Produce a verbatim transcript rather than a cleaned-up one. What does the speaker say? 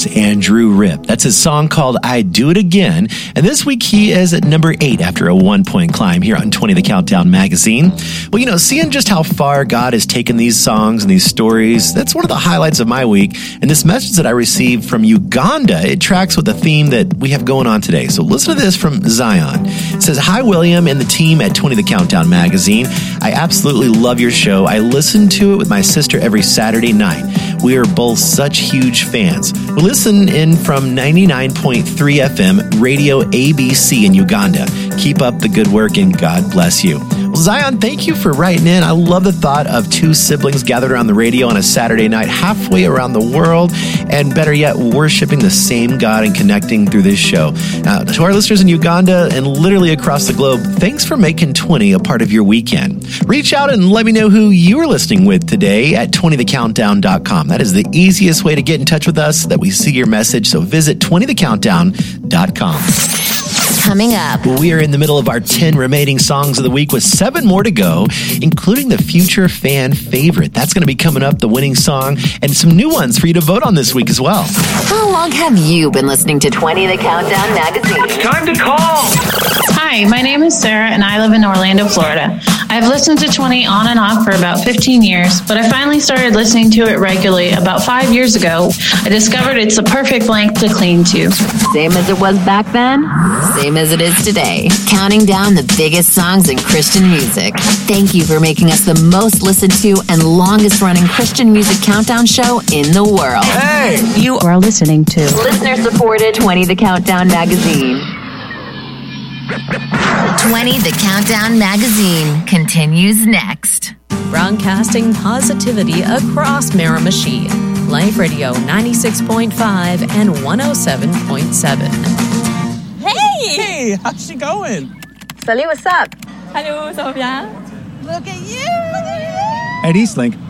Stars, Andrew Ripp. That's his song called I Do It Again. And this week he is at number eight after a one-point climb here on twenty The Countdown magazine. Well, you know, seeing just how far God has taken these songs and these stories, that's one of the highlights of my week. And this message that I received from Uganda, it tracks with the theme that we have going on today. So listen to this from Zion. It says, "Hi, William and the team at twenty The Countdown magazine. I absolutely love your show. I listen to it with my sister every Saturday night. We are both such huge fans. We listen in from ninety-nine point three F M Radio A B C in Uganda. Keep up the good work and God bless you." Well, Zion, thank you for writing in. I love the thought of two siblings gathered around the radio on a Saturday night halfway around the world, and better yet, worshiping the same God and connecting through this show. Now, to our listeners in Uganda and literally across the globe, thanks for making twenty a part of your weekend. Reach out and let me know who you're listening with today at twenty the countdown dot com. That is the easiest way to get in touch with us, that we see your message, so visit twenty the countdown dot com. Coming up, we are in the middle of our ten remaining songs of the week with seven more to go, including the future fan favorite. That's going to be coming up, the winning song, and some new ones for you to vote on this week as well. How long have you been listening to twenty The Countdown magazine? Time to call! Hi, my name is Sarah, and I live in Orlando, Florida. I've listened to twenty on and off for about fifteen years, but I finally started listening to it regularly about five years ago. I discovered it's a perfect length to clean to. Same as it was back then, same as it is today. Counting down the biggest songs in Christian music. Thank you for making us the most listened to and longest running Christian music countdown show in the world. Hey! You are listening to listener-supported twenty The Countdown magazine. twenty The Countdown magazine continues next. Broadcasting positivity across Miramichi. Life Radio ninety-six point five and one oh seven point seven. Hey! Hey, how's she going? Salut, what's up? Hello, Sophia. Look at you! Look at you! At Eastlink,